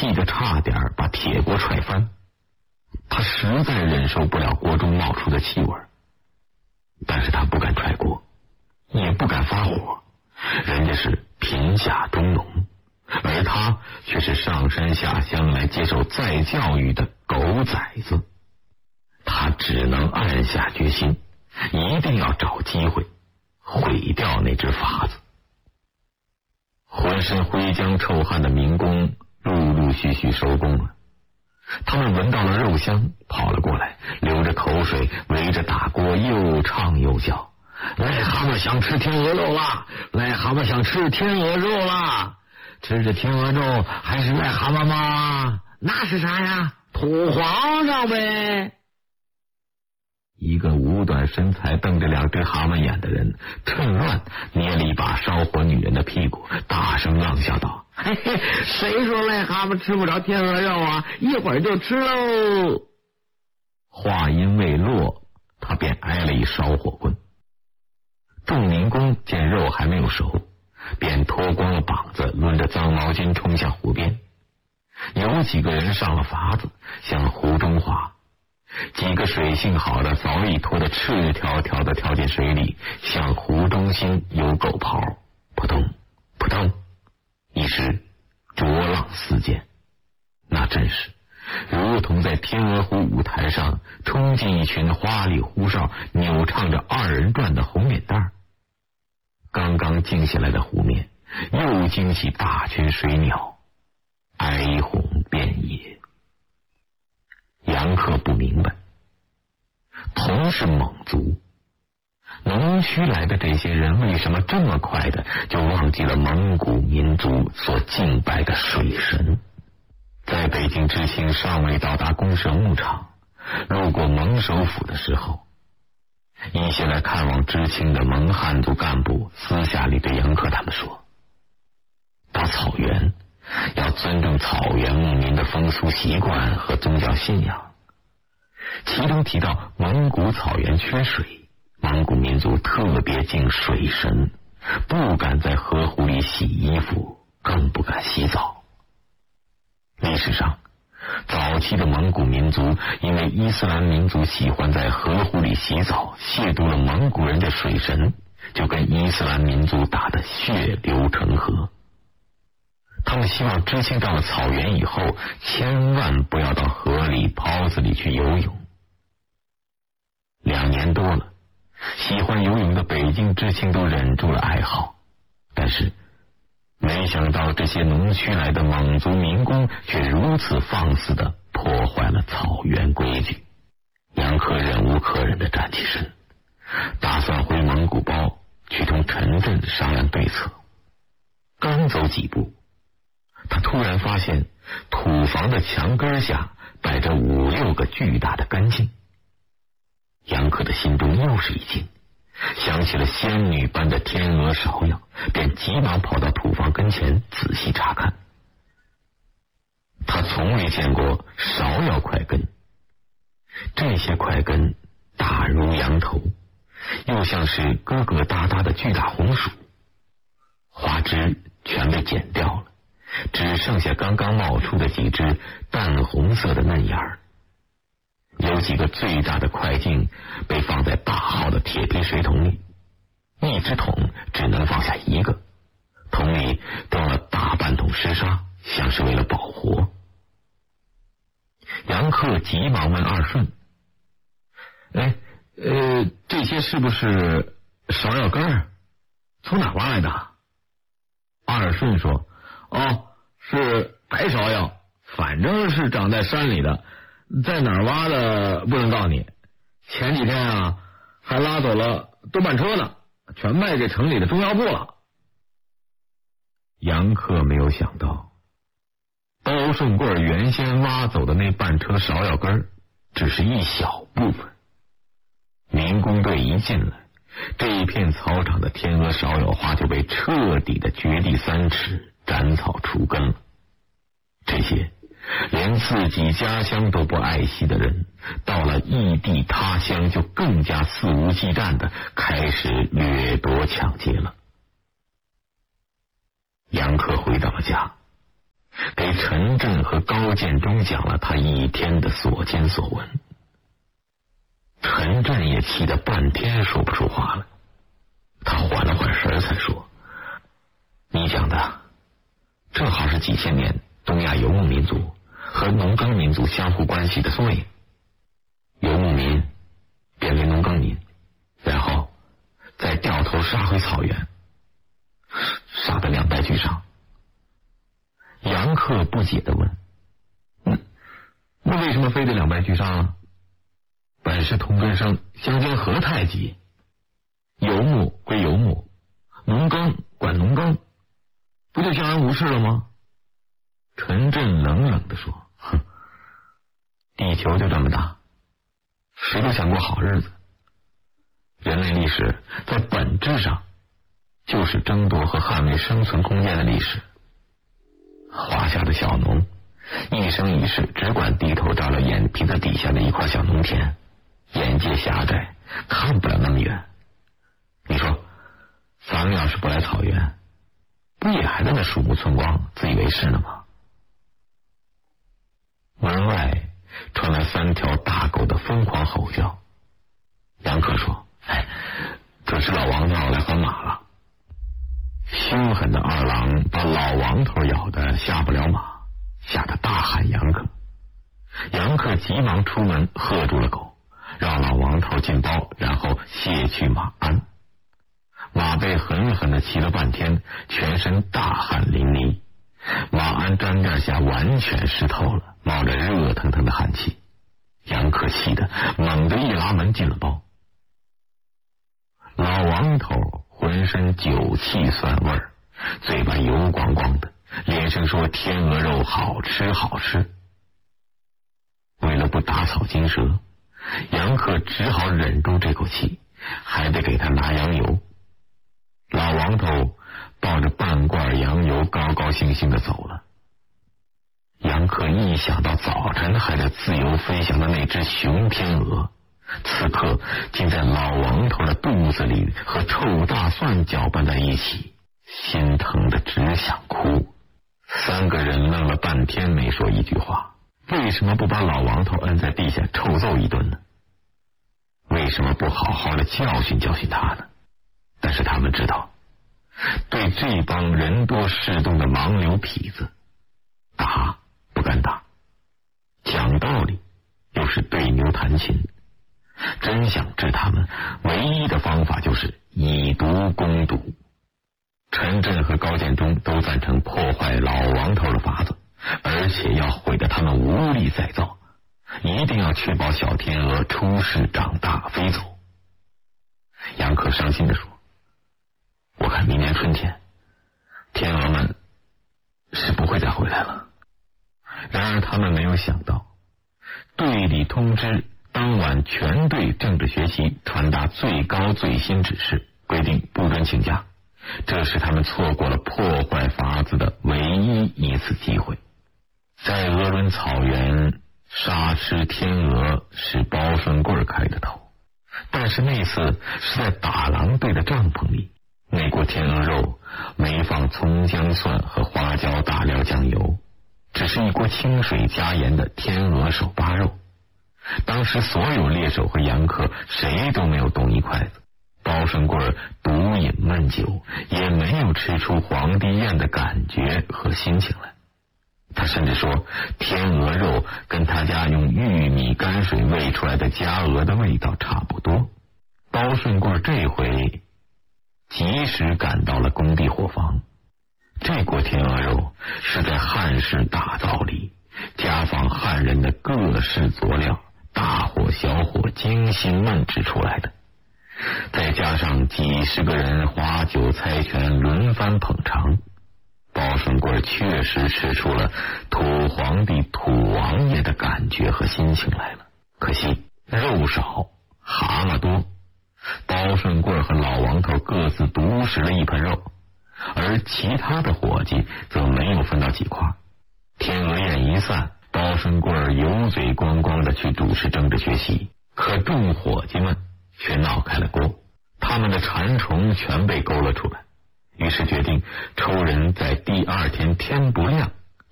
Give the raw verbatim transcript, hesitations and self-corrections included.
气得差点把铁锅踹翻。他实在忍受不了锅中冒出的气味，但是他不敢踹锅，也不敢发火，人家是贫下中农，而他却是上山下乡来接受再教育的狗崽子。他只能暗下决心，一定要找机会毁掉那只筏子。浑身灰浆臭汗的民工陆陆续续收工了，他们闻到了肉香，跑了过来，流着口水，围着大锅又唱又叫：癞蛤蟆想吃天鹅肉啦！癞蛤蟆想吃天鹅肉啦！吃着天鹅肉还是癞蛤蟆吗？那是啥呀？土皇上呗！一个五短身材瞪着两只蛤蟆眼的人趁乱捏了一把烧火女人的屁股，大声浪笑道：嘿嘿，谁说癞蛤蟆吃不着天鹅肉啊？一会儿就吃喽！话音未落，他便挨了一烧火棍。众民工见肉还没有熟，便脱光了膀子，抡着脏毛巾冲向湖边。有几个人上了筏子向湖中滑，几个水性好的早已拖得赤条条的跳进水里，向湖中心游狗刨，扑通扑通，一时浊浪四溅。那真是如同在天鹅湖舞台上冲进一群花里胡哨扭唱着二人转的红脸蛋。刚刚静下来的湖面又惊起大群水鸟，哀鸿遍野。杨克不明白，同是蒙族，农区来的这些人为什么这么快的就忘记了蒙古民族所敬拜的水神？在北京知青尚未到达公社牧场，路过蒙首府的时候，一些来看望知青的蒙汉族干部私下里对杨克他们说，到草原要尊重草原牧民的风俗习惯和宗教信仰，其中提到蒙古草原缺水，蒙古民族特别敬水神，不敢在河湖里洗衣服，更不敢洗澡。历史上，早期的蒙古民族因为伊斯兰民族喜欢在河湖里洗澡，亵渎了蒙古人的水神，就跟伊斯兰民族打得血流成河。他们希望知青到了草原以后，千万不要到河里、泡子里去游泳。两年多了，喜欢游泳的北京知青都忍住了爱好，但是没想到这些农区来的蒙族民工却如此放肆地破坏了草原规矩。杨克忍无可忍地站起身，打算回蒙古包去同陈震商量对策。刚走几步，他突然发现土房的墙根下摆着五六个巨大的干茎。杨克的心中又是一惊，想起了仙女般的天鹅芍药，便急忙跑到土房跟前仔细查看。他从未见过芍药块根，这些块根大如羊头，又像是疙疙瘩瘩的巨大红薯，花枝全被剪掉了，只剩下刚刚冒出的几只淡红色的嫩芽儿。有几个最大的块茎被放在大号的铁皮水桶里，一只桶只能放下一个，桶里装了大半桶湿沙，像是为了保活。杨克急忙问二顺：哎，呃，这些是不是芍药根儿？从哪挖来的？二顺说：哦，是白芍药，反正是长在山里的，在哪儿挖的不能告诉你。前几天啊，还拉走了多半车呢，全卖给城里的中药铺了。杨克没有想到，包顺贵原先挖走的那半车芍药根只是一小部分。民工队一进来，这一片草场的天鹅芍药花就被彻底的掘地三尺，斩草除根了。这些连自己家乡都不爱惜的人，到了异地他乡就更加肆无忌惮的开始掠夺抢劫了。杨克回到了家， 给陈震和高建中讲了他一天的所见所闻。陈震也气得半天说不出话来，他缓了缓神才说：“你讲的正好是几千年东亚游牧民族和农耕民族相互关系的缩影。游牧民变为农耕民，然后再掉头杀回草原，杀得两败俱伤。”杨克不解地问：“那那为什么非得两败俱伤啊？本是同根生，相煎何太急？游牧归游牧，农耕管农耕，不就相安无事了吗？”陈震冷冷地说：“哼，地球就这么大，谁都想过好日子。人类历史在本质上就是争夺和捍卫生存空间的历史。华夏的小农一生一世只管低头照料眼皮子底下的一块小农田，眼界狭窄，看不了那么远。你说咱们要是不来草原，不也还在那鼠目寸光自以为是呢吗？”门外传来三条大狗的疯狂吼叫。杨克说：“哎，这是老王头来还马了。”凶狠的二郎把老王头咬得下不了马，吓得大喊杨克。杨克急忙出门喝住了狗，让老王头进包，然后卸去马鞍。马被狠狠地骑了半天，全身大汗淋漓，马鞍毡垫下完全湿透了，冒着热腾腾的汗气。杨克气得猛地一拉门进了包。老王头浑身酒气酸味儿，嘴巴油光光的，连声说天鹅肉好吃好吃。为了不打草惊蛇，杨克只好忍住这口气，还得给他拿羊油。老王头抱着半罐羊油高高兴兴的走了。杨克一想到早晨还在自由飞翔的那只雄天鹅，此刻竟在老王头的肚子里和臭大蒜搅拌在一起，心疼的只想哭。三个人愣了半天没说一句话。为什么不把老王头摁在地下臭揍一顿呢？为什么不好好的教训教训他呢？但是他们知道，对这帮人多势众的盲流痞子，打不敢打，讲道理又是对牛弹琴。真想治他们，唯一的方法就是以毒攻毒。陈震和高建中都赞成破坏老王头的法子，而且要毁得他们无力再造，一定要确保小天鹅出世长大飞走。杨克伤心地说：“我看明年春天，天鹅们是不会再回来了。”然而他们没有想到，队里通知当晚全队政治学习传达最高最新指示，规定不准请假。这是他们错过了破坏法子的唯一一次机会。在鄂伦草原杀吃天鹅是包顺贵开的头，但是那次是在打狼队的帐篷里，那锅天鹅肉没放葱姜蒜和花椒大料酱油，只是一锅清水加盐的天鹅手扒肉。当时所有猎手和杨克谁都没有动一筷子，包顺贵独饮闷酒，也没有吃出皇帝宴的感觉和心情来。他甚至说天鹅肉跟他家用玉米泔水喂出来的家鹅的味道差不多。包顺贵这回及时赶到了工地伙房，这锅天鹅肉是在汉式大灶里家访汉人的各式佐料，大火小火精心焖制出来的，再加上几十个人花酒猜拳轮番捧场，包顺贵确实吃出了土皇帝土王爷的感觉和心情来了。可惜肉少蛤蟆多，包顺贵和老王头各自独食了一盆肉，而其他的伙计则没有分到几块。天鹅宴一散，包顺贵油嘴光光的去主持政治学习，可众伙计们却闹开了锅，他们的馋虫全被勾了出来，于是决定抽人在第二天天不亮